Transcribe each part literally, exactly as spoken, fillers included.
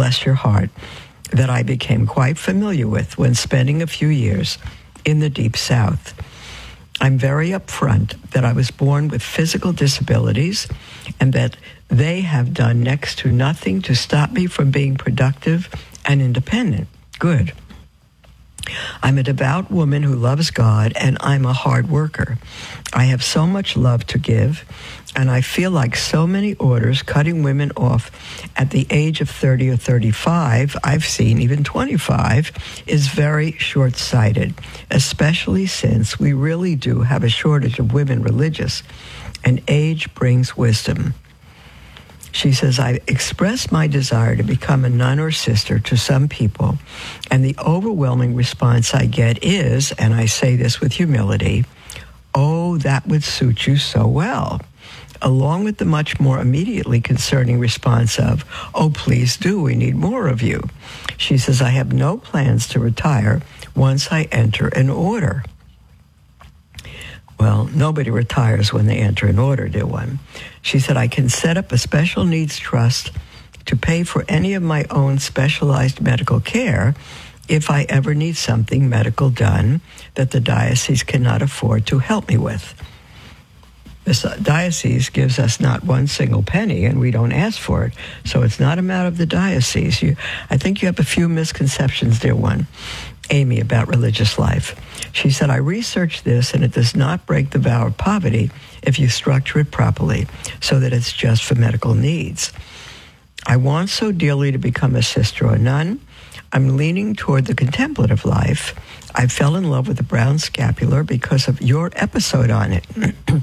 bless your heart, that I became quite familiar with when spending a few years in the Deep South. I'm very upfront that I was born with physical disabilities and that they have done next to nothing to stop me from being productive and independent. Good. I'm a devout woman who loves God, and I'm a hard worker. I have so much love to give, and I feel like so many orders cutting women off at the age of thirty or thirty-five, I've seen even twenty-five, is very short-sighted, especially since we really do have a shortage of women religious, and age brings wisdom. She says, I express my desire to become a nun or sister to some people, and the overwhelming response I get is, and I say this with humility, oh, that would suit you so well, along with the much more immediately concerning response of, oh, please do, we need more of you. She says, I have no plans to retire once I enter an order. Well, nobody retires when they enter an order, dear one. She said, I can set up a special needs trust to pay for any of my own specialized medical care if I ever need something medical done that the diocese cannot afford to help me with. This diocese gives us not one single penny, and we don't ask for it, so it's not a matter of the diocese. You, I think you have a few misconceptions, dear one, Amy, about religious life. She said, I researched this, and it does not break the vow of poverty if you structure it properly so that it's just for medical needs. I want so dearly to become a sister or nun. I'm leaning toward the contemplative life. I fell in love with the brown scapular because of your episode on it.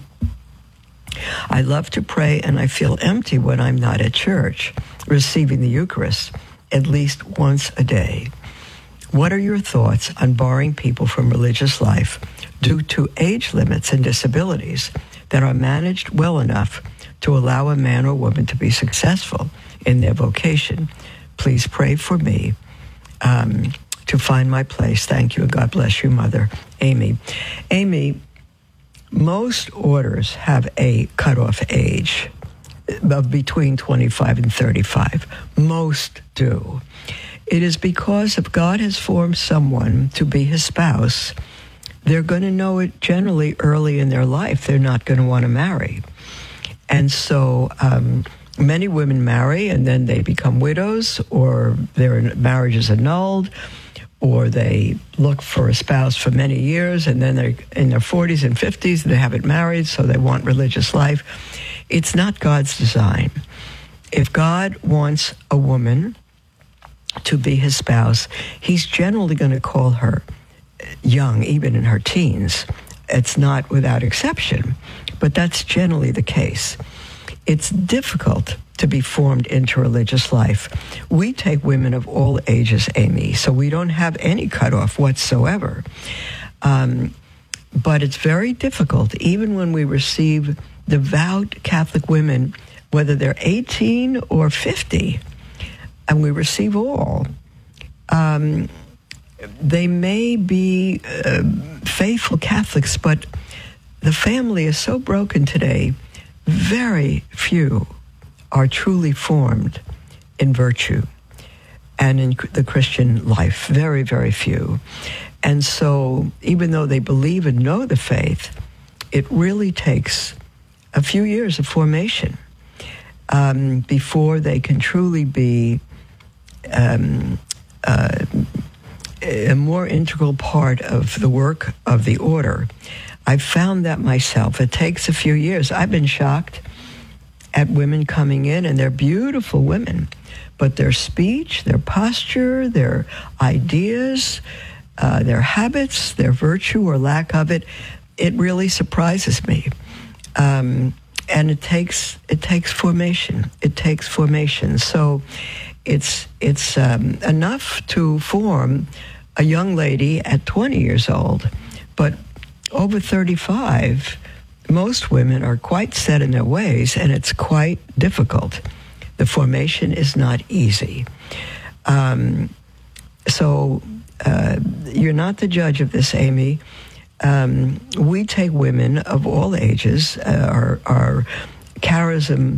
I love to pray, and I feel empty when I'm not at church, receiving the Eucharist at least once a day. What are your thoughts on barring people from religious life due to age limits and disabilities that are managed well enough to allow a man or woman to be successful in their vocation? Please pray for me um, to find my place. Thank you, and God bless you, Mother. Amy. Amy, most orders have a cutoff age of between twenty-five and thirty-five. Most do. It is because if God has formed someone to be his spouse, they're going to know it generally early in their life. They're not going to want to marry. And so um, many women marry and then they become widows, or their marriage is annulled, or they look for a spouse for many years and then they're in their forties and fifties and they haven't married, so they want religious life. It's not God's design. If God wants a woman to be his spouse, he's generally going to call her young, even in her teens. It's not without exception, but that's generally the case. It's difficult to be formed into religious life. We take women of all ages, Amy, so we don't have any cutoff whatsoever. Um, but it's very difficult, even when we receive devout Catholic women, whether they're eighteen or fifty, and we receive all. Um, they may be uh, faithful Catholics, but the family is so broken today, very few are truly formed in virtue and in the Christian life. Very, very few. And so even though they believe and know the faith, it really takes a few years of formation um, before they can truly be Um, uh, a more integral part of the work of the order. I've found that myself. It takes a few years. I've been shocked at women coming in, and they're beautiful women, but their speech, their posture, their ideas, uh, their habits, their virtue or lack of it, it really surprises me. Um, and it takes it takes formation. It takes formation. So It's it's um, enough to form a young lady at twenty years old, but over thirty-five, most women are quite set in their ways, and it's quite difficult. The formation is not easy. Um, so uh, you're not the judge of this, Amy. Um, we take women of all ages. Uh, our, our charism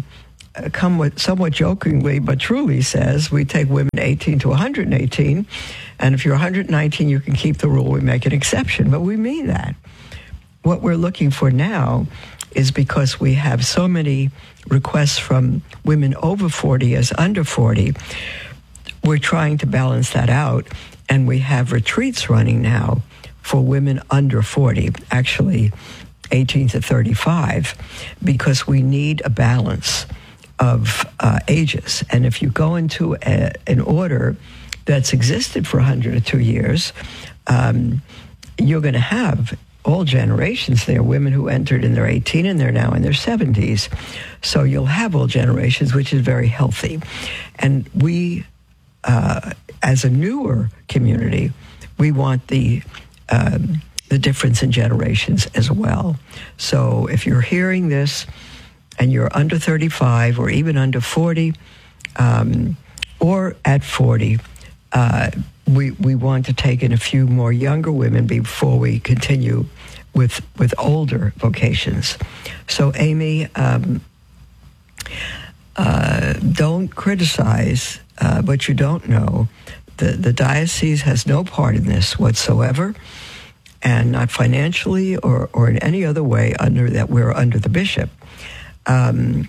somewhat, somewhat jokingly but truly says we take women eighteen to one hundred eighteen, and if you're one hundred nineteen, you can keep the rule. We make an exception, but we mean that. What we're looking for now is because we have so many requests from women over forty as under forty, we're trying to balance that out, and we have retreats running now for women under forty, actually eighteen to thirty-five, because we need a balance of uh, ages. And if you go into a, an order that's existed for one hundred or two years, um, you're going to have all generations there, women who entered in their eighteen and they're now in their seventies. So you'll have all generations, which is very healthy. And we, uh, as a newer community, we want the um, the difference in generations as well. So if you're hearing this and you're under thirty-five or even under forty, um, or at forty, uh, we we want to take in a few more younger women before we continue with with older vocations. So Amy, um, uh, don't criticize uh, what you don't know. The the diocese has no part in this whatsoever, and not financially or, or in any other way under that we're under the bishop. Um,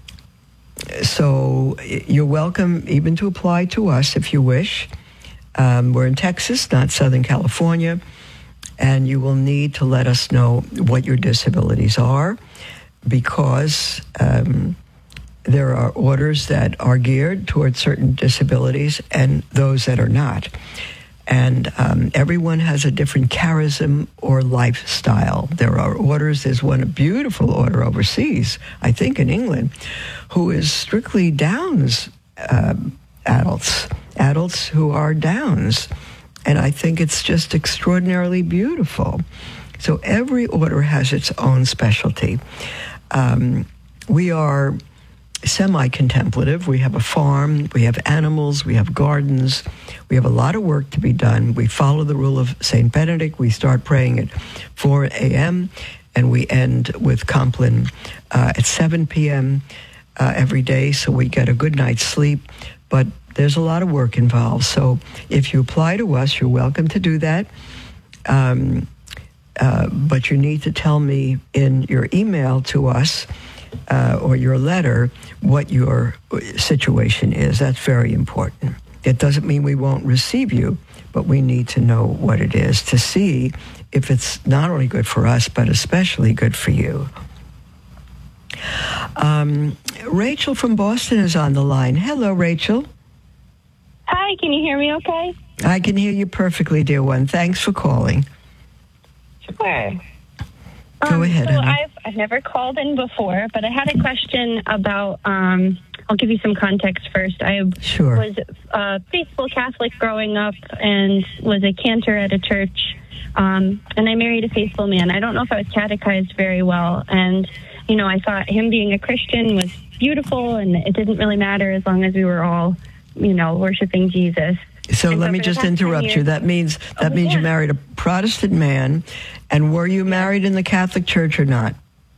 so you're welcome even to apply to us if you wish. Um, we're in Texas, not Southern California, and you will need to let us know what your disabilities are, because um, there are orders that are geared towards certain disabilities and those that are not. And um, everyone has a different charism or lifestyle. There are orders. There's one, a beautiful order overseas, I think in England, who is strictly Downs um, adults, adults who are Downs. And I think it's just extraordinarily beautiful. So every order has its own specialty. Um, we are semi-contemplative. We have a farm, we have animals, we have gardens, we have a lot of work to be done. We follow the rule of Saint Benedict. We start praying at four a.m. and we end with Compline uh, at seven p.m. Uh, every day, so we get a good night's sleep. But there's a lot of work involved. So if you apply to us, you're welcome to do that. Um, uh, but you need to tell me in your email to us Uh, or your letter, what your situation is. That's very important. It doesn't mean we won't receive you, but we need to know what it is to see if it's not only good for us, but especially good for you. Um, Rachel from Boston is on the line. Hello, Rachel. Hi, can you hear me okay? I can hear you perfectly, dear one. Thanks for calling. Sure. Go um, ahead, so honey. I've, I've never called in before, but I had a question about, um, I'll give you some context first. I Sure. was a faithful Catholic growing up and was a cantor at a church, um, and I married a faithful man. I don't know if I was catechized very well, and, you know, I thought him being a Christian was beautiful, and it didn't really matter as long as we were all, you know, worshiping Jesus. So And let so me for the just past ten interrupt you. years- That means that Oh, means you yeah. married a Protestant man, and were you married in the Catholic Church or not?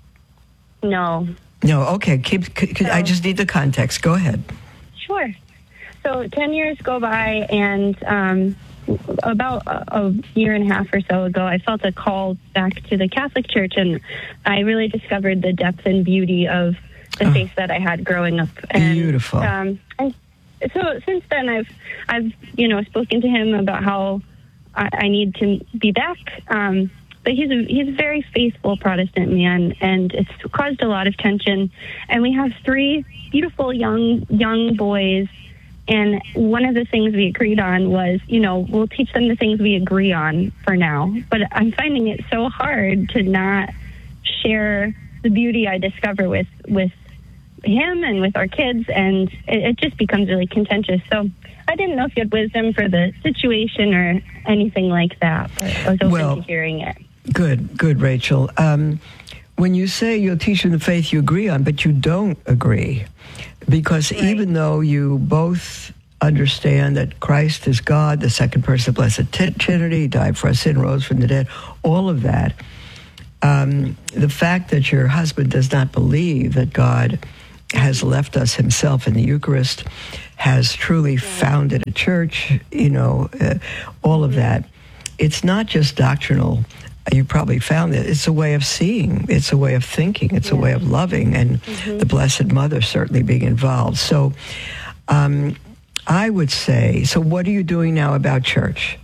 No. No. Okay. Keep. C- c- I So- just need the context. Go ahead. Sure. So ten years go by, and um, about a, a year and a half or so ago, I felt a call back to the Catholic Church, and I really discovered the depth and beauty of the Oh. faith that I had growing up. And, Beautiful. Um, and so since then, I've I've you know spoken to him about how I, I need to be back. Um, but he's a, he's a very faithful Protestant man, and it's caused a lot of tension. And we have three beautiful young young boys. And one of the things we agreed on was, you know, we'll teach them the things we agree on for now. But I'm finding it so hard to not share the beauty I discover with with him and with our kids, and it, it just becomes really contentious. So I didn't know if you had wisdom for the situation or anything like that, but I was open Well, to hearing it. Good. Good, Rachel. Um, when you say you'll teach them the faith you agree on, but you don't agree, because Right. even though you both understand that Christ is God, the second person of the Blessed Trinity, died for our sin, rose from the dead, all of that, um, the fact that your husband does not believe that God has left us himself in the Eucharist, has truly founded a church, you know, uh, all of that. It's not just doctrinal. You probably found it. It's a way of seeing. It's a way of thinking. It's yeah. a way of loving. And mm-hmm. the Blessed Mother certainly being involved. So um, I would say, so what are you doing now about church?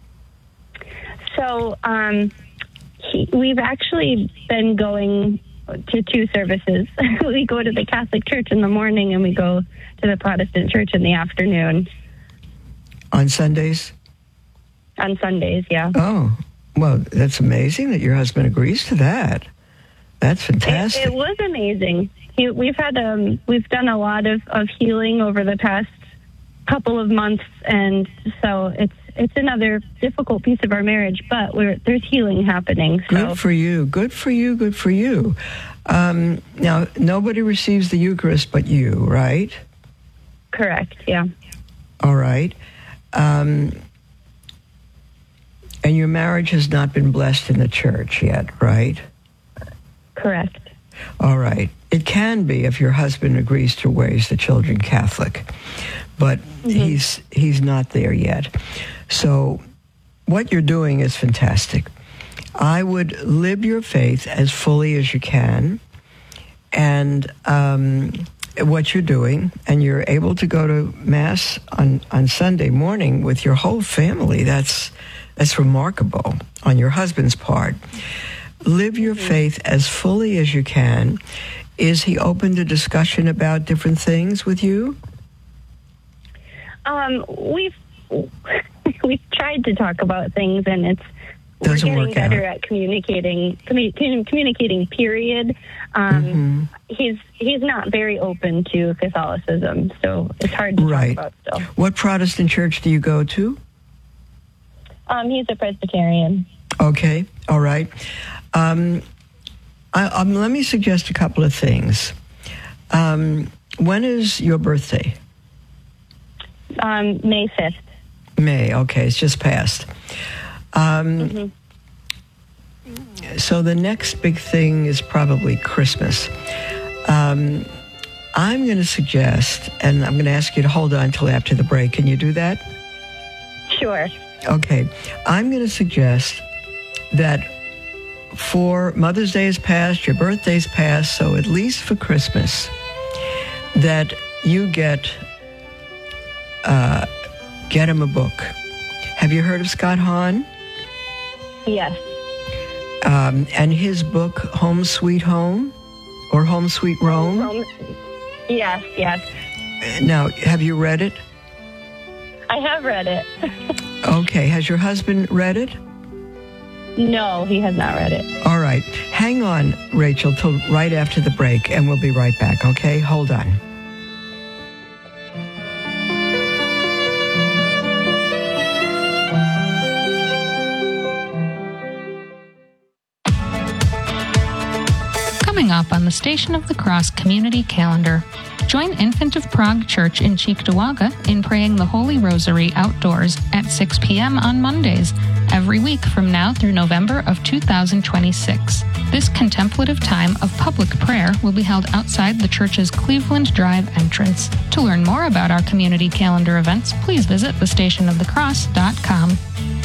So um, he, we've actually been going to two services. We go to the Catholic Church in the morning and we go to the Protestant Church in the afternoon. On Sundays? On Sundays, yeah. Oh, well, that's amazing that your husband agrees to that. That's fantastic. It, it was amazing. He, we've had um, we've done a lot of, of healing over the past couple of months, and so it's it's another difficult piece of our marriage, but we're, there's healing happening. So. Good for you. Good for you. Good for you. Um, now, nobody receives the Eucharist but you, right? Correct, yeah. All right. Um, and your marriage has not been blessed in the church yet, right? Correct. All right. It can be if your husband agrees to raise the children Catholic, but mm-hmm. he's he's not there yet. So what you're doing is fantastic. I would live your faith as fully as you can, and um, what you're doing, and you're able to go to Mass on, on Sunday morning with your whole family. That's that's remarkable on your husband's part. Live your faith as fully as you can. Is he open to discussion about different things with you? Um, we've we've tried to talk about things, and it's Doesn't we're getting better out. at communicating. Commu- communicating. Period. Um, mm-hmm. He's he's not very open to Catholicism, so it's hard to right. talk about still. What Protestant church do you go to? Um, he's a Presbyterian. Okay, all right. Um, I, um, let me suggest a couple of things. Um, when is your birthday? Um, May fifth. May, okay, it's just passed. Um, mm-hmm. So the next big thing is probably Christmas. Um, I'm going to suggest, and I'm going to ask you to hold on until after the break. Can you do that? Sure. Okay. I'm going to suggest that for Mother's Day is past, your birthday's past, so at least for Christmas, that you get uh, get him a book. Have you heard of Scott Hahn? Yes. Um, and his book, Home Sweet Home, or Home Sweet Rome? Home, yes, yes. Now, have you read it? I have read it. Okay. Has your husband read it? No, he has not read it. All right. Hang on, Rachel, till right after the break, and we'll be right back, okay? Hold on. Coming up on the Station of the Cross Community Calendar. Join Infant of Prague Church in Cheektowaga in praying the Holy Rosary outdoors at six p.m. on Mondays, every week from now through November of two thousand twenty-six. This contemplative time of public prayer will be held outside the church's Cleveland Drive entrance. To learn more about our community calendar events, please visit the station of the cross dot com.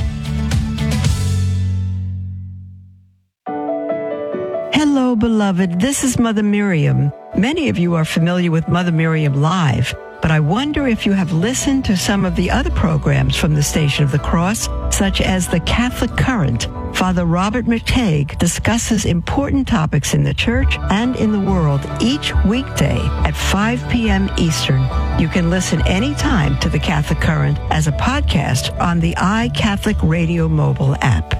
Hello, beloved. This is Mother Miriam. Many of you are familiar with Mother Miriam Live, but I wonder if you have listened to some of the other programs from the Station of the Cross, such as The Catholic Current. Father Robert McTague discusses important topics in the church and in the world each weekday at five p.m. Eastern. You can listen anytime to The Catholic Current as a podcast on the iCatholic Radio mobile app.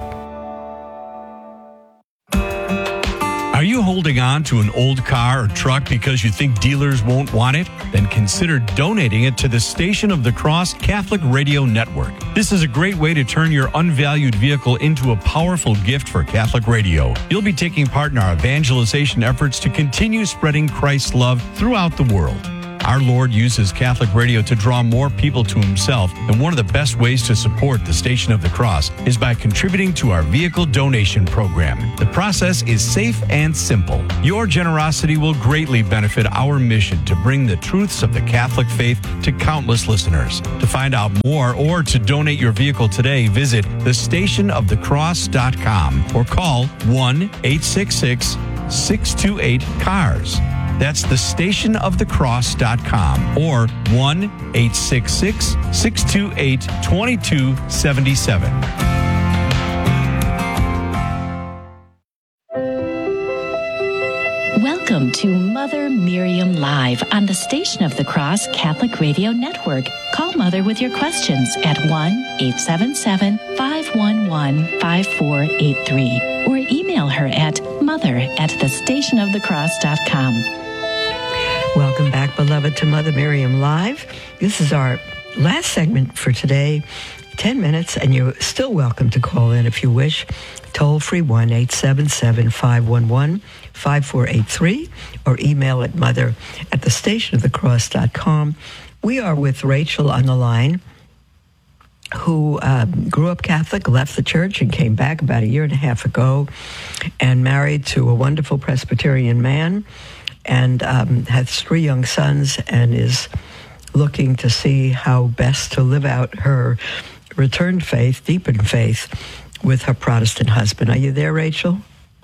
Are you holding on to an old car or truck because you think dealers won't want it? Then consider donating it to the Station of the Cross Catholic Radio Network. This is a great way to turn your unvalued vehicle into a powerful gift for Catholic Radio. You'll be taking part in our evangelization efforts to continue spreading Christ's love throughout the world. Our Lord uses Catholic radio to draw more people to himself, and one of the best ways to support the Station of the Cross is by contributing to our vehicle donation program. The process is safe and simple. Your generosity will greatly benefit our mission to bring the truths of the Catholic faith to countless listeners. To find out more or to donate your vehicle today, visit the station of the cross dot com or call one eight six six, six two eight, C A R S. That's the station of the cross dot com or one eight six six, six two eight, two two seven seven. Welcome to Mother Miriam Live on the Station of the Cross Catholic Radio Network. Call Mother with your questions at one eight seven seven, five one one, five four eight three or email her at mother at the station of the cross dot com. Welcome back, beloved, to Mother Miriam Live. This is our last segment for today, ten minutes, and you're still welcome to call in if you wish. Toll free one eight seven seven, five one one, five four eight three or email at mother at the station of the cross dot com. We are with Rachel on the line, who um, grew up Catholic, left the church, and came back about a year and a half ago and married to a wonderful Presbyterian man, and um, has three young sons and is looking to see how best to live out her returned faith, deepened faith, with her Protestant husband. Are you there, Rachel?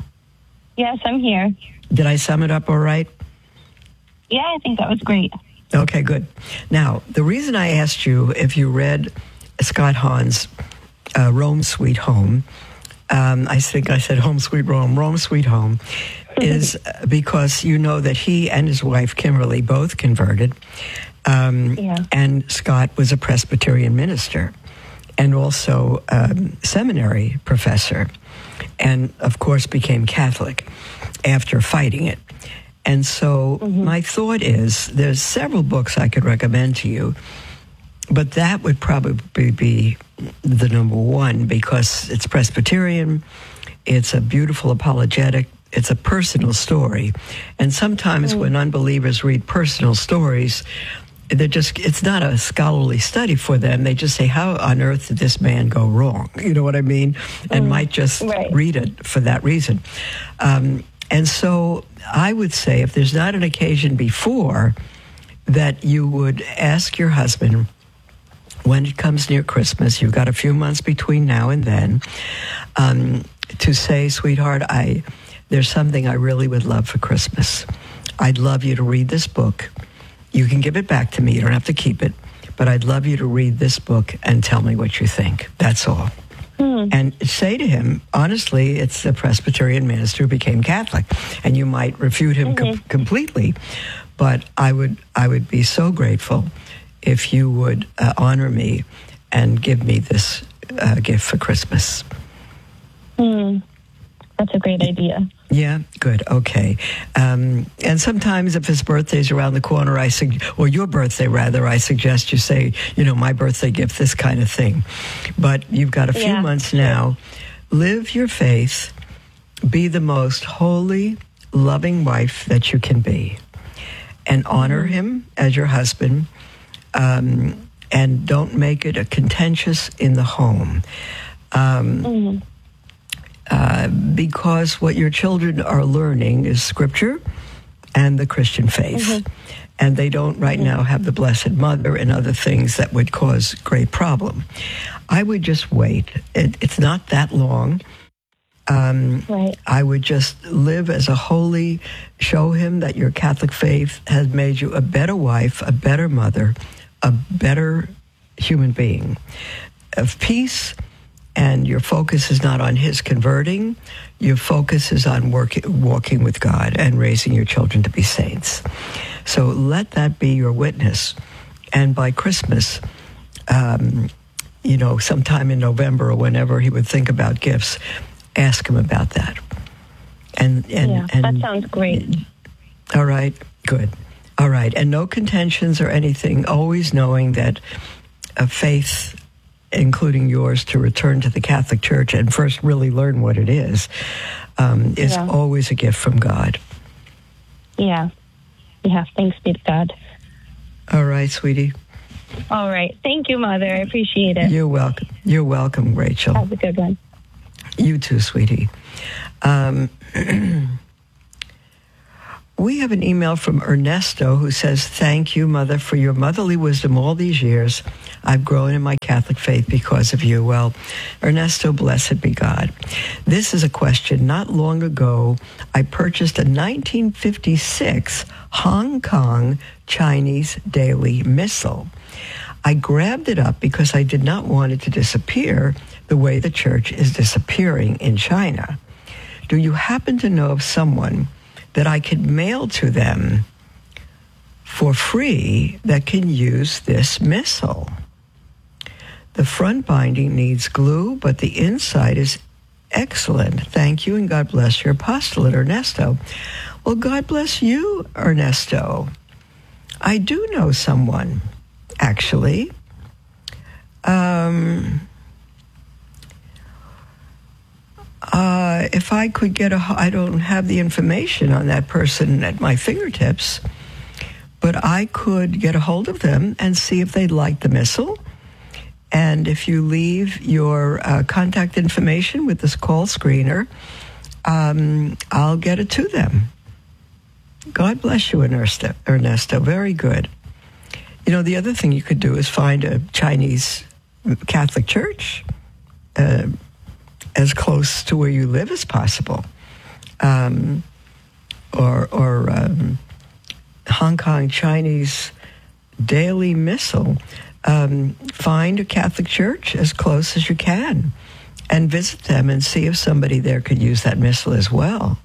Yes, I'm here. Did I sum it up all right? Yeah, I think that was great. Okay, good. Now, the reason I asked you if you read Scott Hahn's uh, Rome Sweet Home, um, I think I said Home Sweet Rome, Rome Sweet Home, is because you know that he and his wife, Kimberly, both converted. Um, yeah. And Scott was a Presbyterian minister and also um, seminary professor, and of course became Catholic after fighting it. And so mm-hmm. my thought is there's several books I could recommend to you, but that would probably be the number one because it's Presbyterian, it's a beautiful apologetic, it's a personal story. And sometimes mm. when unbelievers read personal stories, they're just, it's not a scholarly study for them. They just say, how on earth did this man go wrong? You know what I mean? And mm. might just right. read it for that reason. Um, and so I would say if there's not an occasion before that you would ask your husband, when it comes near Christmas, you've got a few months between now and then, um, to say, sweetheart, I there's something I really would love for Christmas. I'd love you to read this book. You can give it back to me. You don't have to keep it. But I'd love you to read this book and tell me what you think. That's all. Mm. And say to him, honestly, it's the Presbyterian minister who became Catholic. And you might refute him mm-hmm. com- completely. But I would, I would be so grateful if you would uh, honor me and give me this uh, gift for Christmas. Mm. That's a great idea. Yeah, good. Okay. Um, and sometimes if his birthday's around the corner, I sug- or your birthday rather, I suggest you say, you know, my birthday gift, this kind of thing. But you've got a few yeah. months now. Live your faith. Be the most holy, loving wife that you can be. And honor mm-hmm. him as your husband. Um, and don't make it a contentious in the home. Um, mm-hmm. Uh, because what your children are learning is Scripture and the Christian faith. Mm-hmm. And they don't right mm-hmm. now have the Blessed Mother and other things that would cause great problem. I would just wait. It, it's not that long. Um, right. I would just live as a holy, show him that your Catholic faith has made you a better wife, a better mother, a better human being of peace. And your focus is not on his converting. Your focus is on work, walking with God and raising your children to be saints. So let that be your witness. And by Christmas, um, you know, sometime in November or whenever he would think about gifts, ask him about that. And, and, yeah, and that sounds great. All right, good. All right, and no contentions or anything, always knowing that a faith, including yours, to return to the Catholic Church and first really learn what it is, um, is yeah. always a gift from God. Yeah. Yeah, thanks be to God. All right, sweetie. All right. Thank you, Mother. I appreciate it. You're welcome. You're welcome, Rachel. Have a good one. You too, sweetie. Um, we have an email from Ernesto who says, thank you, Mother, for your motherly wisdom all these years. I've grown in my Catholic faith because of you. Well, Ernesto, blessed be God. This is a question. Not long ago, I purchased a nineteen fifty-six Hong Kong Chinese Daily Missal. I grabbed it up because I did not want it to disappear the way the church is disappearing in China. Do you happen to know of someone that I could mail to them for free that can use this missal? The front binding needs glue, but the inside is excellent. Thank you, and God bless your apostolate, Ernesto. Well, God bless you, Ernesto. I do know someone, actually. Um, uh, if I could get a, I don't have the information on that person at my fingertips, but I could get a hold of them and see if they'd like the missal. And if you leave your uh, contact information with this call screener, um, I'll get it to them. God bless you, Ernesto. Ernesto. Very good. You know, the other thing you could do is find a Chinese Catholic church uh, as close to where you live as possible. Um, or or um, Hong Kong Chinese Daily Missal. Um, find a Catholic church as close as you can and visit them and see if somebody there could use that missal as well.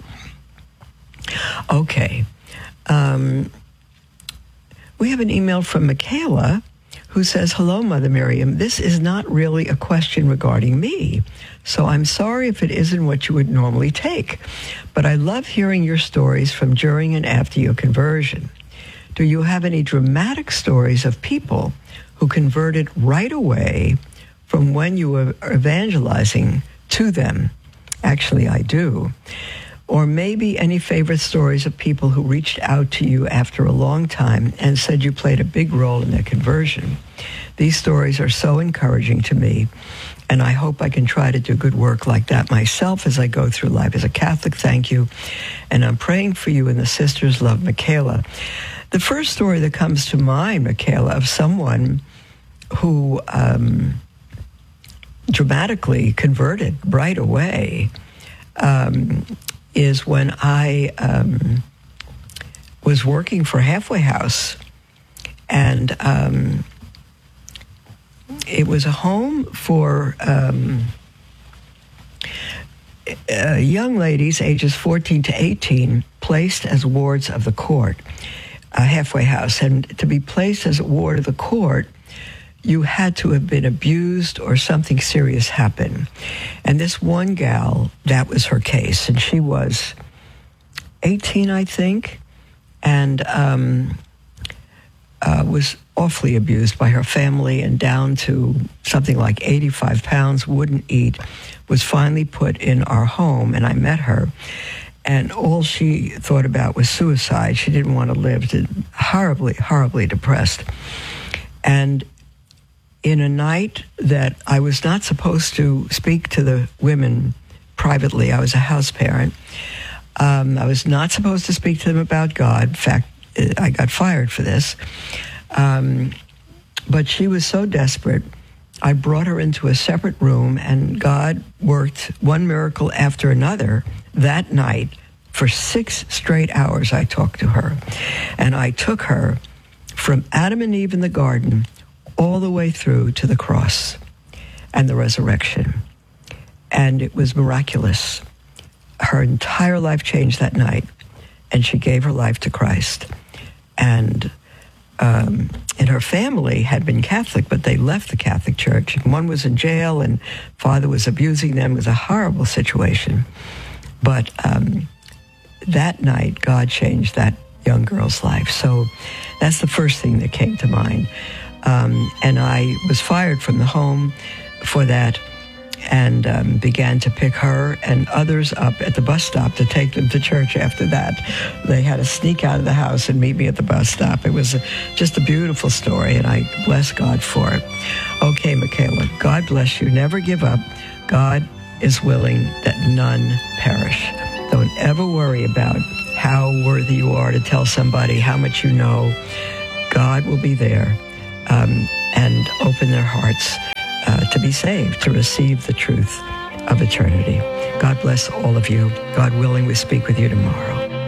Okay. Um, we have an email from Michaela who says, hello, Mother Miriam. This is not really a question regarding me, so I'm sorry if it isn't what you would normally take, but I love hearing your stories from during and after your conversion. Do you have any dramatic stories of people who converted right away from when you were evangelizing to them? Actually, I do. Or maybe any favorite stories of people who reached out to you after a long time and said you played a big role in their conversion. These stories are so encouraging to me, and I hope I can try to do good work like that myself as I go through life as a Catholic. Thank you. And I'm praying for you, and the sisters love, Michaela. The first story that comes to mind, Michaela, of someone who um, dramatically converted right away um, is when I um, was working for Halfway House, and um, it was a home for um, uh, young ladies ages fourteen to eighteen placed as wards of the court, a Halfway House. And to be placed as a ward of the court, you had to have been abused or something serious happened. And this one gal, that was her case. And she was eighteen, I think, and um, uh, was awfully abused by her family and down to something like eighty-five pounds, wouldn't eat, was finally put in our home. And I met her. And all she thought about was suicide. She didn't want to live, horribly, horribly depressed. And in a night that I was not supposed to speak to the women privately, I was a house parent. Um, I was not supposed to speak to them about God. In fact, I got fired for this. Um, but she was so desperate, I brought her into a separate room, and God worked one miracle after another that night. For six straight hours, I talked to her. And I took her from Adam and Eve in the garden all the way through to the cross and the resurrection. And it was miraculous. Her entire life changed that night, and she gave her life to Christ. And um, and her family had been Catholic, but they left the Catholic Church. And one was in jail, and father was abusing them. It was a horrible situation. But um, that night, God changed that young girl's life. So that's the first thing that came to mind. Um, and I was fired from the home for that. and um, began to pick her and others up at the bus stop to take them to church after that. They had to sneak out of the house and meet me at the bus stop. It was a, just a beautiful story, and I bless God for it. Okay, Michaela, God bless you. Never give up. God is willing that none perish. Don't ever worry about how worthy you are to tell somebody how much you know. God will be there um, and open their hearts uh, to be saved, to receive the truth of eternity. God bless all of you. God willing, we speak with you tomorrow.